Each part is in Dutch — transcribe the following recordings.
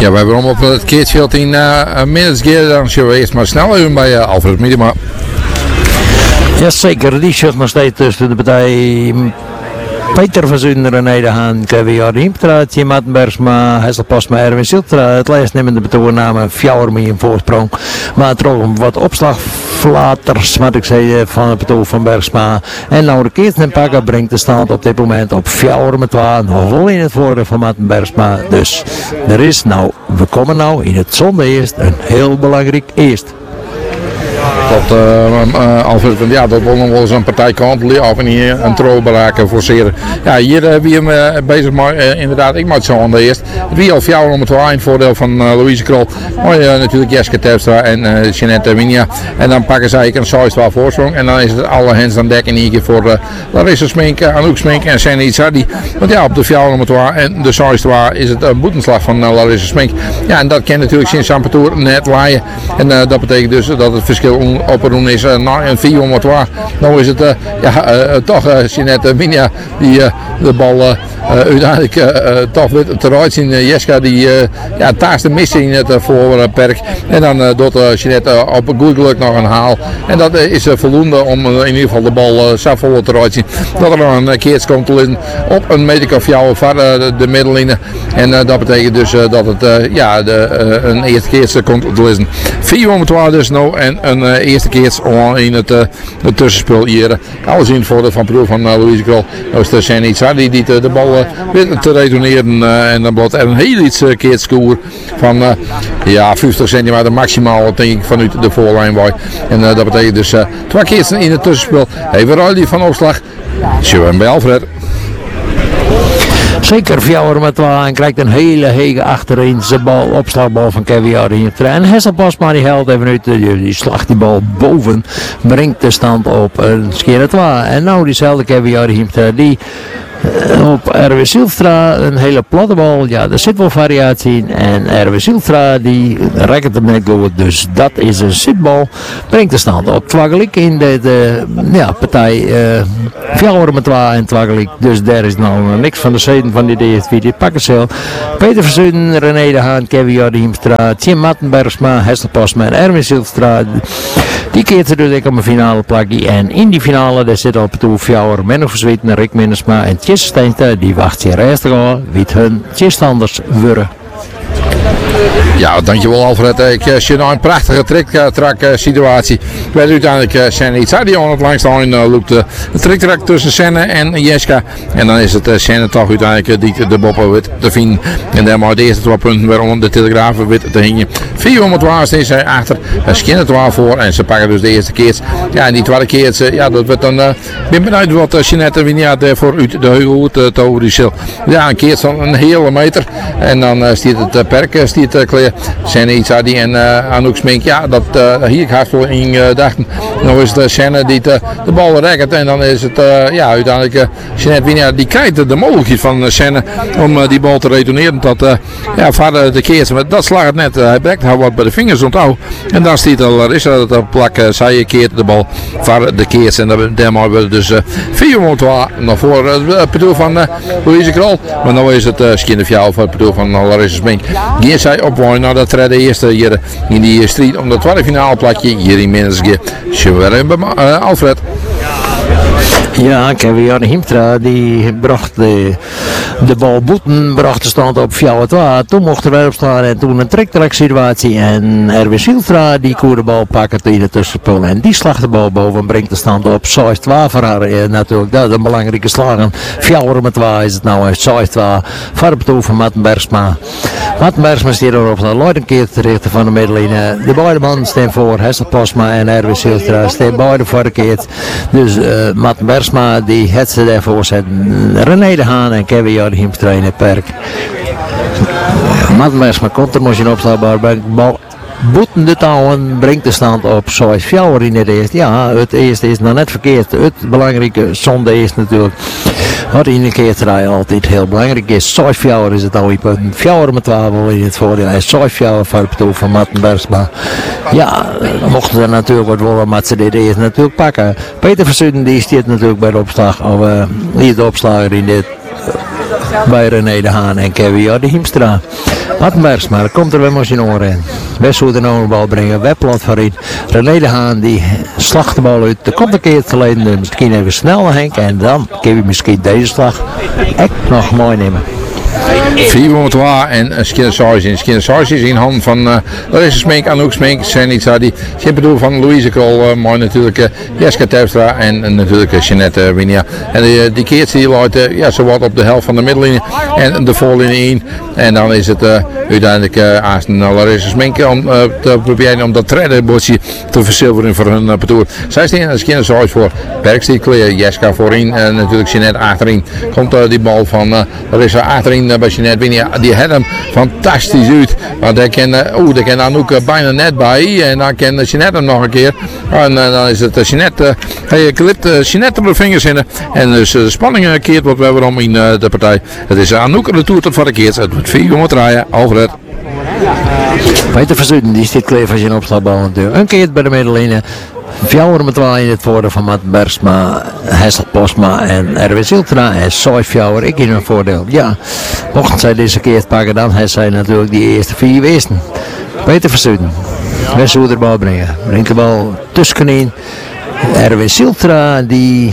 Ja, we hebben hem op het keertveld in minutes dan zullen we eerst maar snel even bij Alfred Miedema. Jazeker, die zit nog steeds tussen de partij Peter van Zunderen, Nederhaan, Kevin Hiemstra, Tim Mattenbergsma, Hesselpasma, Erwin Siltra. Het lijst nemen de betoornamen Fjouwer in voorsprong. Maar toch wat opslagflaters, moet ik zeggen, van het betoor van Bergsma. En nou de Keertsen en Pakken brengt de stand op dit moment op Fjouwer met 12. Nog wel in het voordeel van Mattenbergsma. Dus we komen nou in het zonde eerst een heel belangrijk eerst. Dat Alfred, ja, dat wil nog wel eens een partij kant of een trouw bereiken forceren. Ja, hier hebben we hem bezig, maar inderdaad, ik maak zo aan de eerst. Wie al Fjouwer om het wel in het voordeel van Louise Krol. Maar natuurlijk Jeske Terpstra en Jeanette Winia. En dan pakken zij een 6-12 voorsprong. En dan is het alle hens aan dek in ieder keer voor Larissa Smink, Anouk Smink en Senny Itzardi. Want ja, op de Fjouwer om het wel en de 6-12 is het een boetenslag van Larissa Smink. Ja, en dat kan natuurlijk sinds Sampatour net laaien. En dat betekent dus dat het verschil op doen is na een 4-2. Nou is het toch Jeanette Winia die de bal uiteindelijk toch weer eruit zien. Jeska die taast missen in het voorperk. En dan doet Jeanette op goed geluk nog een haal. En dat is voldoende om in ieder geval de bal zo vol eruit zien. Dat er nog een keertje komt te liggen op een meter of jou van de middellijnen. En dat betekent dus dat het een eerste keertje komt te liggen. 4-2 dus nou en een eerste keertje in het tussenspel hier. Alles in het voordeel van proef van Louise Krol. Dat is de Senny Itzardi die de bal weer te retourneren en dan wordt er een heel iets keertskoer van 50 centimeter maximaal denk ik vanuit de voorlijn. En dat betekent dus 2 keertjes in het tussenspel. Even Ruilie van opslag. Zullen we bij Alfred. Zeker Fjouwer met 12 en krijgt een hele hege achterin zijn bal, opslagbal van Kevin Hiemstra. En Hesselpasma die held even uit, die slacht die bal boven, brengt de stand op een skere 12. En nou diezelfde Kevin Hiemstra die op Erwin Silstra een hele platte bal. Ja, er zit wel variatie in. En Erwin Silstra die rekt hem net goed. Dus dat is een zitbal. Brengt de stand op Twaggelijk in de partij Fjouwer met 12 en Twaggelijk. Dus daar is nou niks van de zeden van die DSV. Die pakken zelf. Peter Verzuiden, René de Haan, Kevin Hiemstra, Tim Mattenbergsma, Hesselpasma en Erwin Silstra. Die keert er dus op een finale plakje. En in die finale daar zit op toe Fjouwer, Menno Verzwieten, Rick Minnesma en Tjesse Steynte. Die wacht hier eerst al. Wie hun tjestanders worden. Ja, dankjewel Alfred. Ik zie nou een prachtige trick-track situatie. Werd uiteindelijk Senna Itzardi aan het langste loopt de trick-track tussen Senna en Jeska. En dan is het Senna toch uiteindelijk die de boppen wit te vinden. En dan maar de eerste 2 punten waarom de Telegraaf wit te hingen. 4-12 steeds achter. Skinner 12 voor en ze pakken dus de eerste keer. Ja, en die tweede keer, dat wordt dan ben benieuwd wat Jeanette Winia voor uit de heugel te overissel. Ja, een keer zo'n een hele meter. En dan stiert het perk kleer. Senna Itzardi en Anouk Smink. Ja, dat hier ik hard voor in dachten. Nou is het Senna die de bal rekt. En dan is het uiteindelijk Jeanette Winia die krijgt de mogelijkheid van Senna om die bal te retourneren tot vader de keers. Maar dat slaagt het net. Hij brekt haar wat bij de vingers onthouden. En dan stiert Larissa dat plak. Zij keert de bal van de keers. En daarmee hebben we dus 4-12 nog voor het bedoel van Louise Krol. Maar nu is het Skinnerfjouw voor het bedoel van Larissa Smink. Geert zij op naar dat de eerste hier in die strijd om de tweede finale plakje hier in Minnesge. Zullen we bij Alfred. Ja, Kevin Hiemstra die bracht de bal boeten, bracht de stand op 4-12. Toen mocht er weer opstaan en toen een trektrek situatie. En Erwin Silstra die kon de bal pakken in het tussenspel. En die slag de bal boven brengt de stand op 6-12 voor haar. Natuurlijk, dat is een belangrijke slag. 4-12 is het nou 6-12 voor het betoog van Mattenbergsma. Mattenbergsma staat erop naar Lloyd een keer te richten van de middenlijn. De beide mannen staan voor, Hesselpasma en Erwin Silstra staan beide voor de keer. Dus Mattenbergsma die het ze daarvoor zetten. René de Haan en Kevin Hiemstra in het perk. Mattenbergsma komt er misschien opstaan, bal boeten de touwen, brengt de stand op 6-4 in het eerste. Ja, het eerste is nog net verkeerd. Het belangrijke zonde is natuurlijk wat in de keerterij altijd heel belangrijk is. 6-4 is het al een 4 met 12 in het voordeel. En 6-4 voor het betoog van Mattenbergsma. Ja, mochten er natuurlijk wat willen, maar ze dit eerst natuurlijk pakken. Peter Verzuiden die staat natuurlijk bij de opslag, of die is de opslager in dit bij René de Haan en Kevin de Hiemstra. Mattenbergs, maar komt er weer maar zijn oren in. West hoe de nou bal brengen, webplat voorin. René de Haan die slacht de bal uit. Er komt een keer het geleden, misschien even snel Henk. En dan kun je misschien deze slag echt nog mooi nemen. 4-2 en Skinner Sausje. Skinner Sausje is in handen van Larissa Smink, Anouk Smink, Senitza, die bedoel van Louise Krol, maar natuurlijk Jeska Terpstra en natuurlijk Jeanette Winia. En die keert die luidt zo wat op de helft van de middellinie en de voorlinie in. En dan is het uiteindelijk aan Larissa Smink om te proberen om dat reddenbordje te verzilveren voor hun parcours. Zij staan Skinner Sausje voor, Bergstiek Kleer, Jeska voorin en natuurlijk Jeanette achterin. Komt die bal van Larissa achterin bij Jeanette Winia, die had hem fantastisch uit. Maar daar kan Anouk bijna net bij en dan kan Jeanette hem nog een keer. En dan is het Jeanette, hij klipt Jeanette op de vingers in en dus de spanning keert wat we hebben om in de partij. Het is Anouk de toer tot voor de keert. Het wordt 4 draaien, Alfred. Peter Verzuiden, die zit klaar voor zijn opslagbal natuurlijk. Een keer bij de middellijnen. 4-2 in het voordeel van Matt Bergsma, Hessel Posma en Erwin Ziltra en Soy Fjouwer. Ik in een voordeel. Ja, mochten zij deze keer het pakken, dan heeft zij natuurlijk die eerste 4 wezen. Peter Verzuiden, West hoe de bal brengen. Brengt de bal tussenin. Erwin Ziltra die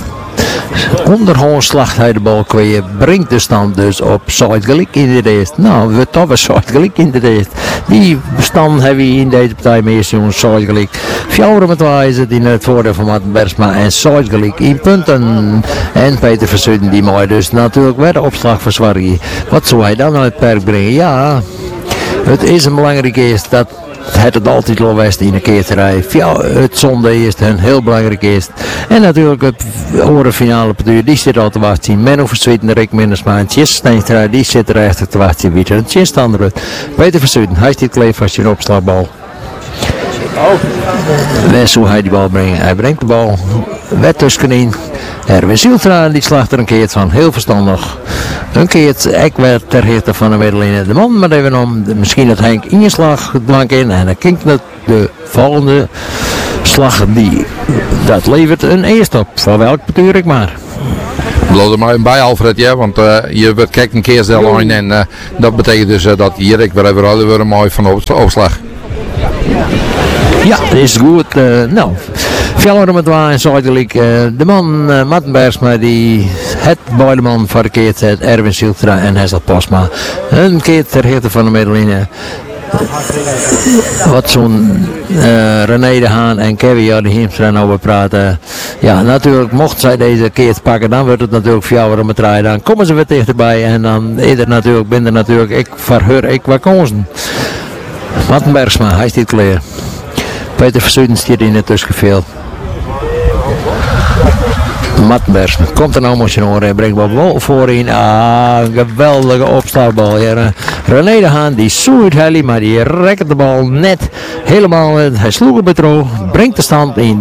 onderhand slacht hij de bal kwijt, brengt de stand dus op Zuid-Gelijk in de eerste. Nou, we toch wel Zuid-Gelijk in de eerste. Die stand hebben we in deze partij meestal jongens Zuid-Gelijk. 4-2 is het in het voordeel van Matten Bergsma en Zuid-Gelijk in punten. En Peter Verzuiden die mooi dus natuurlijk weer de opslag voor Zwargie. Wat zou hij dan uit het perk brengen? Ja, het is een belangrijk eerst dat het altijd al west in een keerterij. Het zonde is een heel belangrijk is. En natuurlijk het orenfinale partuur, die zit al te wachten. Menno Verzuiden, Rick Mindersma en Tjess Steinstraat, die zit er echt te wachten. Wie er een Tjess andere. Peter Verzuiden, hij stiet kleef als je een opslagbal. Wes hoe hij die bal brengt. Hij brengt de bal. Wet tussenin. Erwin Ziltra die slaagt er een keer van. Heel verstandig. Een keer ik werd ter hitte van de middellijnen de man. Maar even om misschien dat Henk inslag blank in. En dan kinkt het de volgende slag die dat levert een eerste op. Van welk betuur ik maar. Bloot er maar bij Alfred, ja, want je kijkt een keer zelf aan en dat betekent dus dat hier ik weer even weer een mooi van de opslag. Ja, dat is goed. Nou, 4-2 en Zuidelijk. De man Matten Bergsma die het bij de man voor de keer zet. Erwin Ziltra en Hessel Posma. Een keer ter hitte van de middellijnen. Wat zo'n René de Haan en Kevin de Hiemstra over praten. Ja, natuurlijk mocht zij deze keer pakken, dan wordt het natuurlijk 4-2. Dan komen ze weer dichterbij en dan binnen natuurlijk ik verheur ik wat kansen. Matten Bergsma, hij staat klaar. Peter Verzuiden stiert in het tussenveld. Matten Bergsma komt er nou maar zijn oren en brengt wel voorin. Een geweldige opslagbal. Ja. René de Haan die zoeit Helly, maar die rekt de bal net helemaal. Hij sloeg het betro, brengt de stand in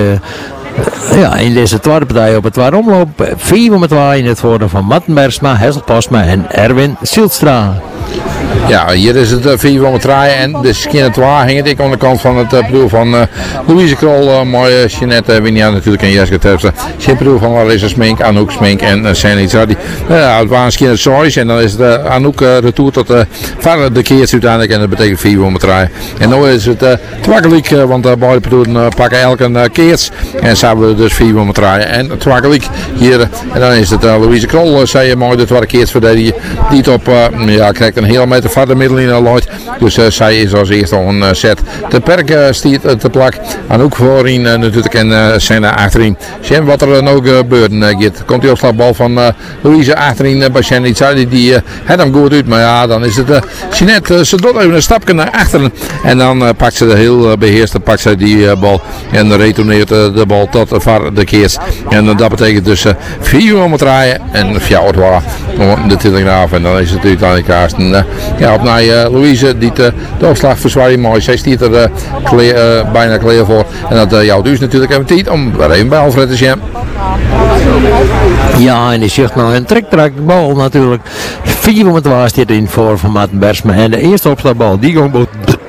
deze tweede partij op het tweede omloop. 4-2 in het voordeel van Matten Bergsma, Hessel Posma en Erwin Zilstra. Ja, hier is het 4-2 en de Skinner 2 hing het aan de kant van het bedoel van Louise Krol, mooie Jeanette Winia natuurlijk en Jeska Terpstra. Het bedoel van Larissa Smink, Anouk Smink en Senitza. Het waren Skinner Sois en dan is het Anouk retour tot verder de keert uiteindelijk en dat betekent 4-2. En nu is het twakkelijk, want beide partoeren pakken elke keert en ze hebben dus 4-2 en twakkelijk hier en dan is het Louise Krol, zei je mooi de tweede keert verdedigen die het op, krijgt een heel meter verder middelin loopt. Dus zij is als eerste al een set. De perk stiert te plak. En ook voorin natuurlijk en zijn achterin. Zien wat er nou gebeurt. Komt die opslagbal van Louise achterin bij Senitza. Die het hem goed uit. Maar ja, dan is het Jeanette. Ze doet even een stapje naar achteren. En dan pakt ze de heel beheerste die bal. En retourneert de bal tot de keers. En dat betekent dus 4 om het draaien. En 4-2 de Telegraaf. En dan is het uiteindelijk Karsten. Ja, op naar Louise die de opslag verzwaart mooi. Zij stiert er bijna klaar voor. En dat jouw dus natuurlijk even tijd om weer even bij Alfred te zien. Ja, en die zegt nou een trekt de bal natuurlijk. 4-2 staat in voor van Matten Bergsma. En de eerste opslagbal die gewoon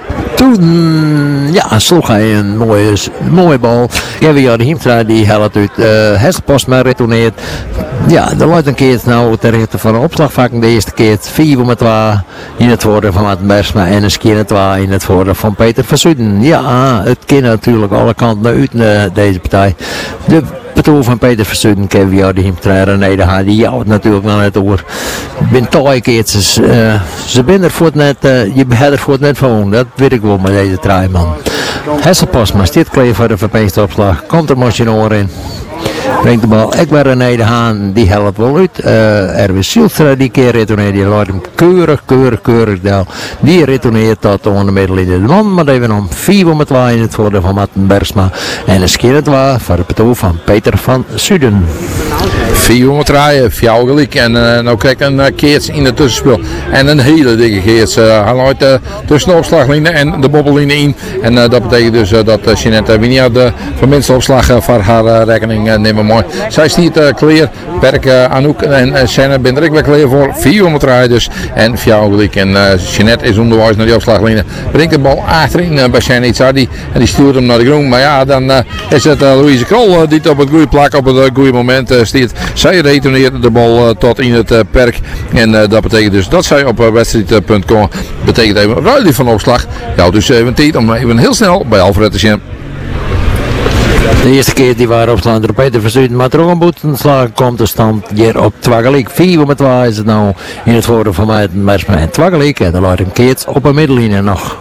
Toen sloeg hij een mooie bal. Kevin Hiemstra die helpt uit Hesselpost maar retourneert. Ja, er loopt een keer nou ter hitte van de opslagvakken. De eerste keer 4-2 in het voordeel van Maarten Bergsma en een keer 2 in het voordeel van Peter van Zuiden. Ja, het kan natuurlijk alle kanten uit deze partij. De partij van Peter van Zuiden, Kevin Hiemstra en Nederhaar, die jouwt natuurlijk naar het oor. Ik ben toch een keertje, ze zijn er voor het net, je hebt er voor het net van, dat weet ik wel met deze trein, man. Hesselpost maar dit kleed voor de verpeeste opslag, komt er Mosjenoor in. Brengt de bal, ik ben René de Haan, die helpt wel uit. Erwin Silstra die keer retourneert, die laat hem keurig deel. Die retourneert tot onder de middenlijn de man, maar even om 4-2 in het voordeel van Maarten Bergsma. En een keer 2 voor de partij van Peter van Zuiden. 4 draaien, fjouw gelijk. En nou krijg ik een keertje in het tussenspel. En een hele dikke keertje. Hij loopt tussen de opslaglijnen en de bobbellijnen in. En dat betekent dus dat Jeanette Winia de verminste opslag voor haar rekening nemen mooi. Zij stiert klaar. Perk, Anouk en Senne ben er ook weer klaar voor. 4 draaien dus. En fjouw gelijk. En Jeanette is onderwijs naar die opslaglijnen. Brengt de bal achterin bij Senne Itzardi. En die stuurt hem naar de groen. Maar ja, dan is het Louise Krol die op het goede plak op het goede moment stiert. Zij retourneert de bal tot in het perk. En dat betekent dus dat zij op wedstrijd.com komen. Betekent even ruiling van opslag. Ja, dus even tijd om even heel snel bij Alfred te zien. De eerste keer die waren opslaan door Peter van Zuiden, maar toch een boetenslag komt de stand hier op 2 gelijk. 4-2 is het nou in het voordeel van Maarten Bergsma en 2 gelijk. En dan laat hem keert op een middenlijn nog.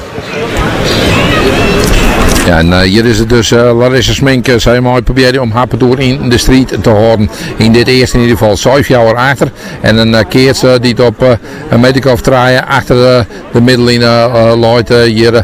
Ja, en hier is het dus Larissa Smink. Zij mooi probeerde om haar door in de street te houden. In dit eerste in ieder geval 7 jaar achter. En een keertje die het op een meter of draaien achter de middenlijn loopt hier.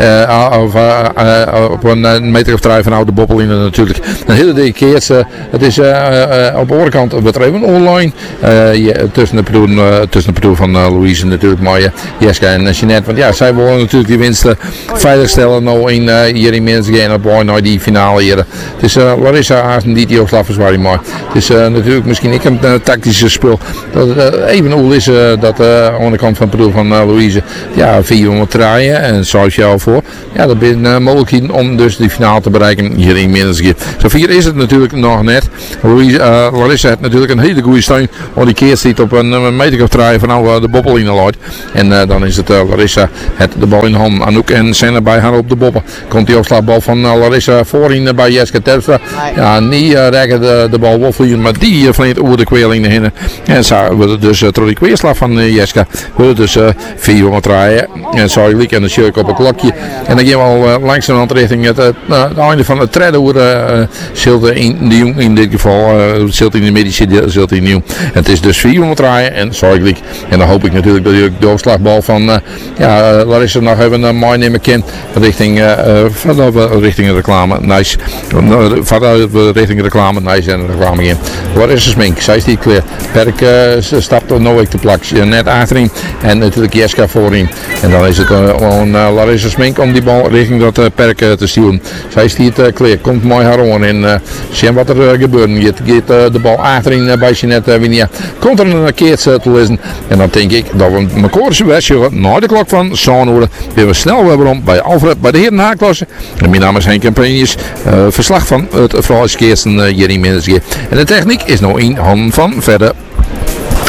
Op een meter of 3 van oude bobbellijnen natuurlijk. Een hele dikke keertje. Het is op de overkant betreven online. Tussen de partij van Louise natuurlijk mooie Jeska en Jeanette. Want ja, zij willen natuurlijk die winsten veiligstellen nou in hier in Minnesota op boy naar die finale hier. Het is Larissa Aasen die opslag verzwaar mooi. Het is natuurlijk misschien ik een tactische spul. Dat even hoe is dat aan de kant van de partij van Louise. Ja, 400 draaien en 7 jaar voor. Ja, dat zijn mogelijkheden om dus die finale te bereiken hier in Minnesota. Zo 4 is het natuurlijk nog net. Larissa heeft natuurlijk een hele goede steun. Want die keer zit op een meter of draaien van de bobbel in de luid. En dan is het Larissa het de bal in de hand. Anouk en Senne bij haar op de bobbel. Komt die opslagbal van Larissa voorin bij Jeska Terpstra. Ja, niet rekken de bal wel vliegen, maar die vliegt over de kweerling naar binnen. En zo wordt het dus door die kweerslag van Jeska. Wordt het dus 400 draaien. En zo gelijk en de shirk op een klokje. En dan gaan we al langzamerhand richting het einde van het treden uur. Zult in de jong in dit geval. Zult in de medische deel, zult in nieuw. En het is dus 400 draaien en zo gelijk. En dan hoop ik natuurlijk dat de opslagbal van Larissa nog even mooi nemen kan. Richting reclame, nice. Richting reclame, nice en reclame in. Waar is de Smink? Zij is die klaar. Perk stapt er nooit te plak. Net achterin en natuurlijk Jeska voorin. En dan is het Larissa Smink om die bal richting dat perk te sturen. Zij is die het klaar. Komt mooi haar aan en zien wat er gebeurt. Je gaat de bal achterin bij Jeanette Winia. Komt er een keertje te lezen. En dan denk ik dat we mijn koorse wedstrijd na de klok van Zonoorden weer we snel weer om bij Alfred bij de heren Haakklasse. En mijn naam is Henk Campagnes. Verslag van het vrouwenskeersen hier in Minnesota. En de techniek is nou in handen van Verder.